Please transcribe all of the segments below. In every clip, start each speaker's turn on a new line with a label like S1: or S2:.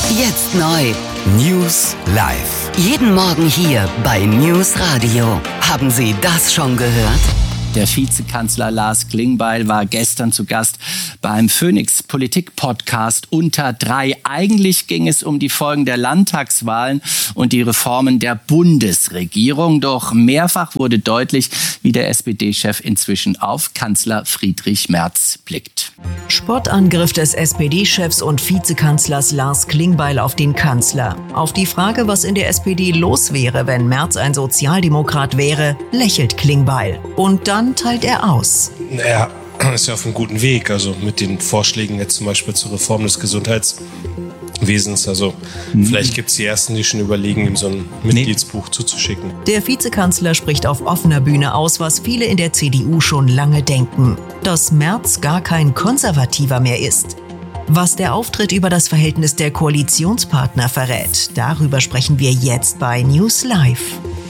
S1: Jetzt neu.
S2: News live.
S1: Jeden Morgen hier bei News Radio. Haben Sie das schon gehört?
S3: Der Vizekanzler Lars Klingbeil war gestern zu Gast beim Phoenix Politik Podcast Unter 3. Eigentlich ging es um die Folgen der Landtagswahlen und die Reformen der Bundesregierung. Doch mehrfach wurde deutlich, wie der SPD-Chef inzwischen auf Kanzler Friedrich Merz blickt.
S4: Spottangriff des SPD-Chefs und Vizekanzlers Lars Klingbeil auf den Kanzler. Auf die Frage, was in der SPD los wäre, wenn Merz ein Sozialdemokrat wäre, lächelt Klingbeil. Und dann teilt er aus.
S5: Er ist ja auf einem guten Weg, also mit den Vorschlägen jetzt zum Beispiel zur Reform des Gesundheitswesens. Also vielleicht gibt es die Ersten, die schon überlegen, ihm so ein Mitgliedsbuch zuzuschicken.
S4: Der Vizekanzler spricht auf offener Bühne aus, was viele in der CDU schon lange denken. Dass Merz gar kein Konservativer mehr ist. Was der Auftritt über das Verhältnis der Koalitionspartner verrät, darüber sprechen wir jetzt bei News Live.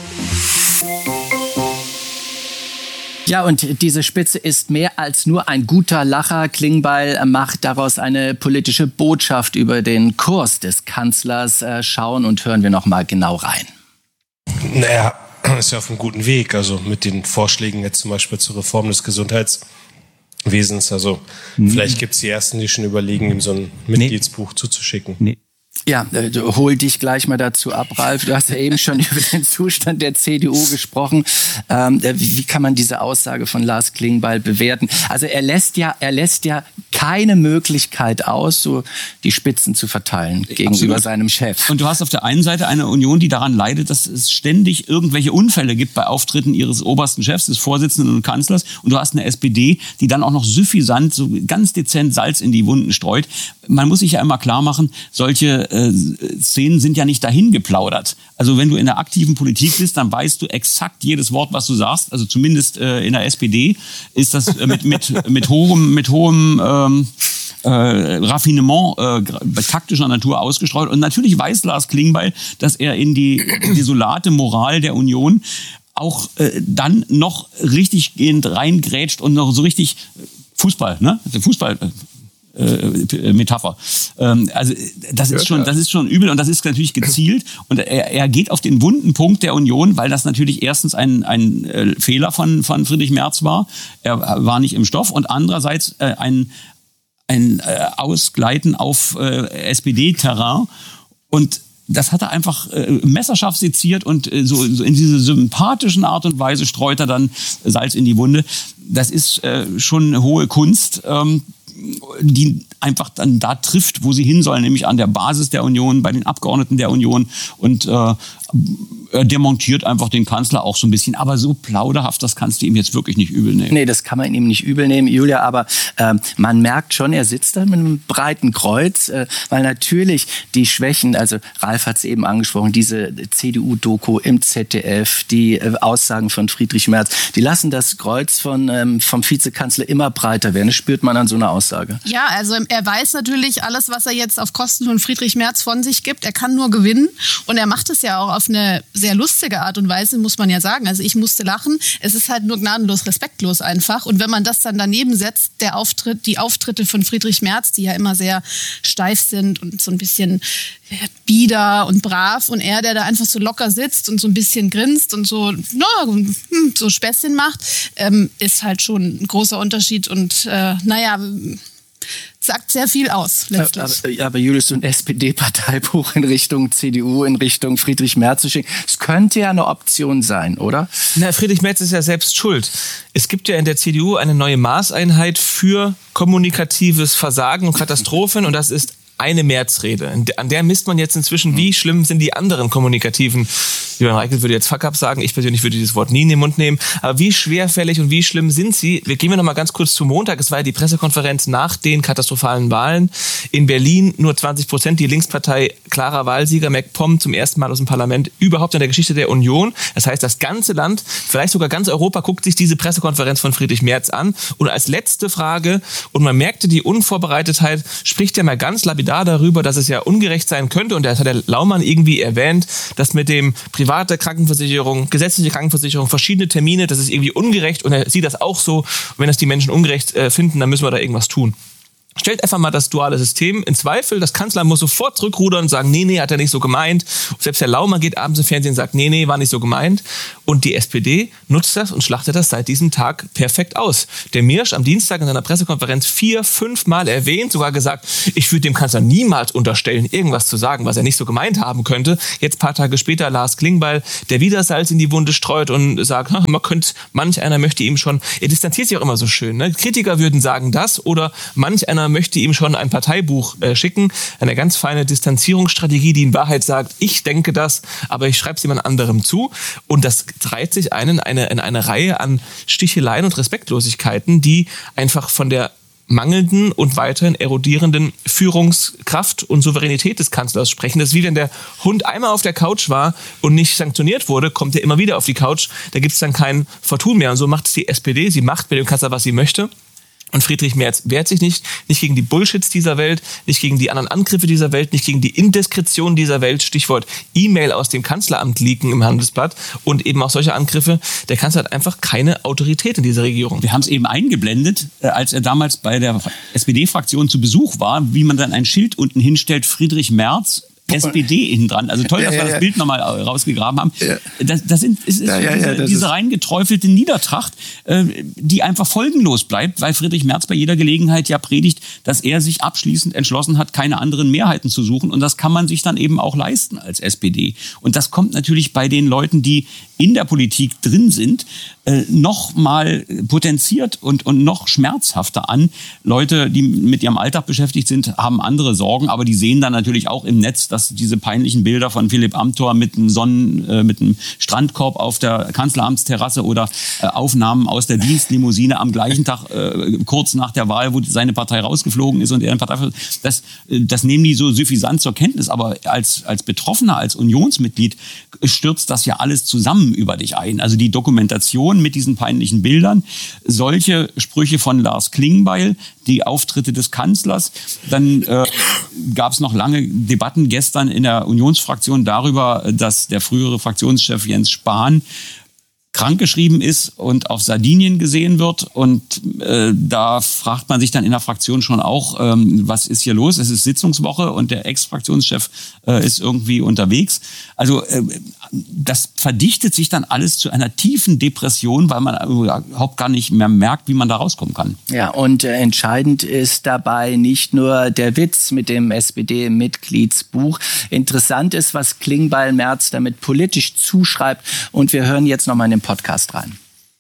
S3: Ja, und diese Spitze ist mehr als nur ein guter Lacher. Klingbeil macht daraus eine politische Botschaft über den Kurs des Kanzlers. Schauen und hören wir noch mal genau rein.
S5: Er ist ja auf einem guten Weg, also mit den Vorschlägen jetzt zum Beispiel zur Reform des Gesundheitswesens. Also vielleicht gibt es die Ersten, die schon überlegen, ihm so ein Mitgliedsbuch zuzuschicken.
S3: Ja, hol dich gleich mal dazu ab, Ralf. Du hast ja eben schon über den Zustand der CDU gesprochen. Wie kann man diese Aussage von Lars Klingbeil bewerten? Also er lässt ja keine Möglichkeit aus, so die Spitzen zu verteilen gegenüber seinem Chef.
S6: Und du hast auf der einen Seite eine Union, die daran leidet, dass es ständig irgendwelche Unfälle gibt bei Auftritten ihres obersten Chefs, des Vorsitzenden und Kanzlers. Und du hast eine SPD, die dann auch noch suffisant, so ganz dezent Salz in die Wunden streut. Man muss sich ja immer klar machen, solche Szenen sind ja nicht dahin geplaudert. Also wenn du in der aktiven Politik bist, dann weißt du exakt jedes Wort, was du sagst. Also zumindest in der SPD ist das mit hohem Raffinement taktischer Natur ausgestreut. Und natürlich weiß Lars Klingbeil, dass er in die desolate Moral der Union auch dann noch richtig gehend reingrätscht und noch so richtig Fußball, ne? Fußball. Metapher. Also das ist schon übel und das ist natürlich gezielt und er geht auf den wunden Punkt der Union, weil das natürlich erstens ein Fehler von Friedrich Merz war. Er war nicht im Stoff und andererseits ein Ausgleiten auf SPD-Terrain und das hat er einfach messerscharf seziert und so in diese sympathischen Art und Weise streut er dann Salz in die Wunde. Das ist schon eine hohe Kunst, die einfach dann da trifft, wo sie hin sollen, nämlich an der Basis der Union, bei den Abgeordneten der Union und demontiert einfach den Kanzler auch so ein bisschen. Aber so plauderhaft, das kannst du ihm jetzt wirklich nicht übel nehmen.
S3: Nee, das kann man ihm nicht übel nehmen, Julia, aber man merkt schon, er sitzt da mit einem breiten Kreuz, weil natürlich die Schwächen, also Ralf hat es eben angesprochen, diese CDU-Doku im ZDF, die Aussagen von Friedrich Merz, die lassen das Kreuz vom Vizekanzler immer breiter werden. Das spürt man an so einer Aussage.
S7: Ja, also er weiß natürlich alles, was er jetzt auf Kosten von Friedrich Merz von sich gibt. Er kann nur gewinnen und er macht es ja auch auf eine sehr lustige Art und Weise, muss man ja sagen. Also ich musste lachen. Es ist halt nur gnadenlos respektlos einfach. Und wenn man das dann daneben setzt, die Auftritte von Friedrich Merz, die ja immer sehr steif sind und so ein bisschen bieder und brav und er, der da einfach so locker sitzt und so ein bisschen grinst und so, so Späßchen macht, ist halt schon ein großer Unterschied und sagt sehr viel aus, letztlich.
S3: Aber Julius, so ein SPD-Parteibuch in Richtung CDU, in Richtung Friedrich Merz zu schicken, das könnte ja eine Option sein, oder?
S8: Na, Friedrich Merz ist ja selbst schuld. Es gibt ja in der CDU eine neue Maßeinheit für kommunikatives Versagen und Katastrophen und das ist eine Märzrede. An der misst man jetzt inzwischen, wie schlimm sind die anderen kommunikativen, Julian Reichelt würde jetzt Fuck-up sagen, ich persönlich würde dieses Wort nie in den Mund nehmen, aber wie schwerfällig und wie schlimm sind sie? Gehen wir noch mal ganz kurz zu Montag. Es war ja die Pressekonferenz nach den katastrophalen Wahlen. In Berlin nur 20%, die Linkspartei klarer Wahlsieger, MacPom zum ersten Mal aus dem Parlament überhaupt in der Geschichte der Union. Das heißt, das ganze Land, vielleicht sogar ganz Europa, guckt sich diese Pressekonferenz von Friedrich Merz an. Und als letzte Frage, und man merkte die Unvorbereitetheit, spricht er mal ganz lapidar darüber, dass es ja ungerecht sein könnte, und das hat der Laumann irgendwie erwähnt, dass mit dem private Krankenversicherung, gesetzliche Krankenversicherung, verschiedene Termine, das ist irgendwie ungerecht, und er sieht das auch so, wenn das die Menschen ungerecht finden, dann müssen wir da irgendwas tun. stellt einfach mal das duale System in Zweifel. Das Kanzleramt muss sofort zurückrudern und sagen, nee, hat er nicht so gemeint. Selbst der Laumann geht abends im Fernsehen und sagt, nee, war nicht so gemeint. Und die SPD nutzt das und schlachtet das seit diesem Tag perfekt aus. Der Mirsch am Dienstag in seiner Pressekonferenz 4-5 Mal erwähnt, sogar gesagt, ich würde dem Kanzler niemals unterstellen, irgendwas zu sagen, was er nicht so gemeint haben könnte. Jetzt ein paar Tage später Lars Klingbeil, der wieder Salz in die Wunde streut und sagt, manch einer möchte ihm schon, er distanziert sich auch immer so schön, ne? Kritiker würden sagen das oder manch einer möchte ihm schon ein Parteibuch schicken. Eine ganz feine Distanzierungsstrategie, die in Wahrheit sagt, ich denke das, aber ich schreibe es jemand anderem zu. Und das reiht sich in eine Reihe an Sticheleien und Respektlosigkeiten, die einfach von der mangelnden und weiterhin erodierenden Führungskraft und Souveränität des Kanzlers sprechen. Das ist wie wenn der Hund einmal auf der Couch war und nicht sanktioniert wurde, kommt er immer wieder auf die Couch. Da gibt es dann kein Vertun mehr. Und so macht es die SPD. Sie macht mit dem Kanzler, was sie möchte. Und Friedrich Merz wehrt sich nicht gegen die Bullshits dieser Welt, nicht gegen die anderen Angriffe dieser Welt, nicht gegen die Indiskretion dieser Welt, Stichwort E-Mail aus dem Kanzleramt leaken im Handelsblatt und eben auch solche Angriffe. Der Kanzler hat einfach keine Autorität in dieser Regierung.
S6: Wir haben es eben eingeblendet, als er damals bei der SPD-Fraktion zu Besuch war, wie man dann ein Schild unten hinstellt, Friedrich Merz, SPD innen dran. Also toll, dass wir das Bild nochmal rausgegraben haben. Ja. Das ist diese reingeträufelte Niedertracht, die einfach folgenlos bleibt, weil Friedrich Merz bei jeder Gelegenheit ja predigt, dass er sich abschließend entschlossen hat, keine anderen Mehrheiten zu suchen. Und das kann man sich dann eben auch leisten als SPD. Und das kommt natürlich bei den Leuten, die in der Politik drin sind, noch mal potenziert und noch schmerzhafter an. Leute, die mit ihrem Alltag beschäftigt sind, haben andere Sorgen, aber die sehen dann natürlich auch im Netz, dass diese peinlichen Bilder von Philipp Amthor mit einem Strandkorb auf der Kanzleramtsterrasse oder Aufnahmen aus der Dienstlimousine am gleichen Tag, kurz nach der Wahl, wo seine Partei rausgeflogen ist und er in Partei, das nehmen die so suffisant zur Kenntnis, aber als Betroffener, als Unionsmitglied stürzt das ja alles zusammen über dich ein. Also die Dokumentation mit diesen peinlichen Bildern, solche Sprüche von Lars Klingbeil, die Auftritte des Kanzlers. Dann gab es noch lange Debatten gestern in der Unionsfraktion darüber, dass der frühere Fraktionschef Jens Spahn krankgeschrieben ist und auf Sardinien gesehen wird. Und da fragt man sich dann in der Fraktion schon auch, was ist hier los? Es ist Sitzungswoche und der Ex-Fraktionschef ist irgendwie unterwegs. Also das verdichtet sich dann alles zu einer tiefen Depression, weil man überhaupt gar nicht mehr merkt, wie man da rauskommen kann.
S3: Ja, und entscheidend ist dabei nicht nur der Witz mit dem SPD-Mitgliedsbuch. Interessant ist, was Klingbeil Merz damit politisch zuschreibt. Und wir hören jetzt nochmal in den Podcast rein.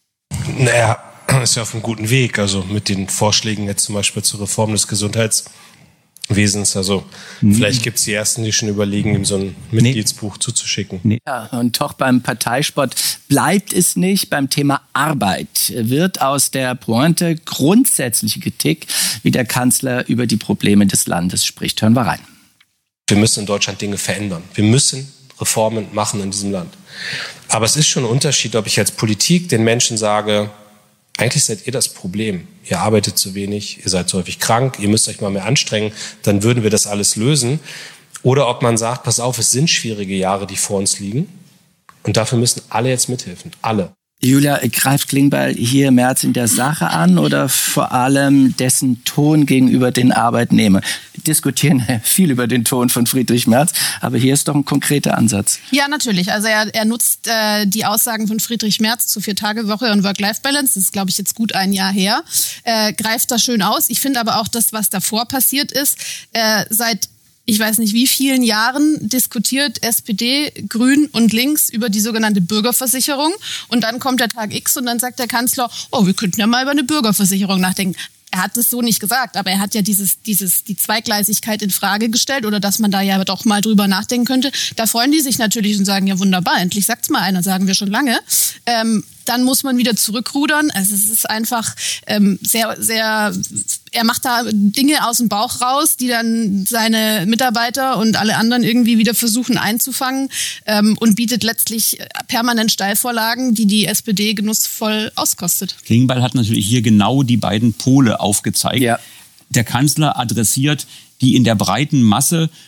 S5: Naja, ist ja auf einem guten Weg. Also mit den Vorschlägen jetzt zum Beispiel zur Reform des Gesundheitswesens. Also vielleicht gibt es die Ersten, die schon überlegen, ihm so ein Mitgliedsbuch zuzuschicken.
S3: Nee. Ja, und doch beim Parteisport bleibt es nicht. Beim Thema Arbeit wird aus der Pointe grundsätzliche Kritik, wie der Kanzler über die Probleme des Landes spricht. Hören wir rein.
S5: Wir müssen in Deutschland Dinge verändern. Wir müssen Reformen machen in diesem Land. Aber es ist schon ein Unterschied, ob ich als Politik den Menschen sage, eigentlich seid ihr das Problem. Ihr arbeitet zu wenig, ihr seid zu häufig krank, ihr müsst euch mal mehr anstrengen, dann würden wir das alles lösen. Oder ob man sagt, pass auf, es sind schwierige Jahre, die vor uns liegen. Und dafür müssen alle jetzt mithelfen. Alle.
S3: Julia, greift Klingbeil hier Merz in der Sache an oder vor allem dessen Ton gegenüber den Arbeitnehmern? Diskutieren viel über den Ton von Friedrich Merz, aber hier ist doch ein konkreter Ansatz.
S7: Ja, natürlich. Also er nutzt die Aussagen von Friedrich Merz zu 4-Tage-Woche und Work-Life-Balance, das ist, glaube ich, jetzt gut ein Jahr her, greift da schön aus. Ich finde aber auch das, was davor passiert ist, seit ich weiß nicht wie vielen Jahren diskutiert SPD, Grün und Links über die sogenannte Bürgerversicherung. Und dann kommt der Tag X und dann sagt der Kanzler, wir könnten ja mal über eine Bürgerversicherung nachdenken. Er hat es so nicht gesagt, aber er hat ja die Zweigleisigkeit in Frage gestellt oder dass man da ja doch mal drüber nachdenken könnte. Da freuen die sich natürlich und sagen, ja wunderbar, endlich sagt's mal einer, sagen wir schon lange. Dann muss man wieder zurückrudern. Also es ist einfach sehr, sehr, er macht da Dinge aus dem Bauch raus, die dann seine Mitarbeiter und alle anderen irgendwie wieder versuchen einzufangen und bietet letztlich permanent Steilvorlagen, die SPD genussvoll auskostet.
S6: Klingbeil hat natürlich hier genau die beiden Pole aufgezeigt. Ja. Der Kanzler adressiert die in der breiten Masse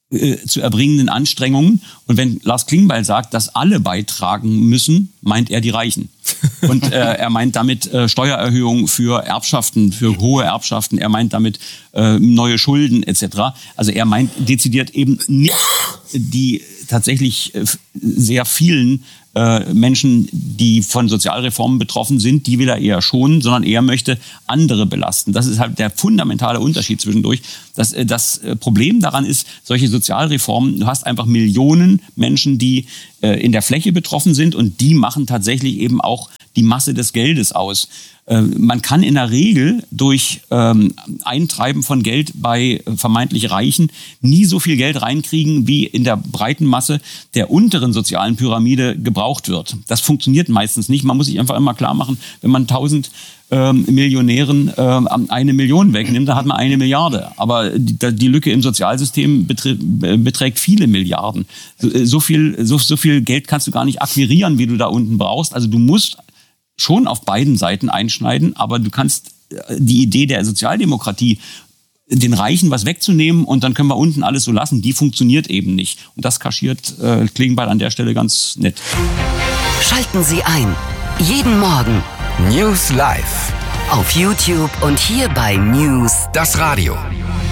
S6: zu erbringenden Anstrengungen. Und wenn Lars Klingbeil sagt, dass alle beitragen müssen, meint er die Reichen. Und er meint damit Steuererhöhungen für Erbschaften, für hohe Erbschaften. Er meint damit neue Schulden etc. Also er meint dezidiert eben nicht die tatsächlich sehr vielen Menschen, die von Sozialreformen betroffen sind, die will er eher schonen, sondern er möchte andere belasten. Das ist halt der fundamentale Unterschied zwischendurch. Das Problem daran ist, solche Sozialreformen, du hast einfach Millionen Menschen, die in der Fläche betroffen sind und die machen tatsächlich eben auch die Masse des Geldes aus. Man kann in der Regel durch Eintreiben von Geld bei vermeintlich Reichen nie so viel Geld reinkriegen, wie in der breiten Masse der unteren sozialen Pyramide gebraucht wird. Das funktioniert meistens nicht. Man muss sich einfach immer klar machen, wenn man 1000 Millionären 1 Million wegnimmt, dann hat man 1 Milliarde. Aber die Lücke im Sozialsystem beträgt viele Milliarden. So viel Geld kannst du gar nicht akquirieren, wie du da unten brauchst. Also du musst schon auf beiden Seiten einschneiden, aber du kannst die Idee der Sozialdemokratie, den Reichen was wegzunehmen und dann können wir unten alles so lassen, die funktioniert eben nicht. Und das kaschiert Klingbeil an der Stelle ganz nett.
S1: Schalten Sie ein. Jeden Morgen.
S2: News Live.
S1: Auf YouTube und hier bei News.
S2: Das Radio.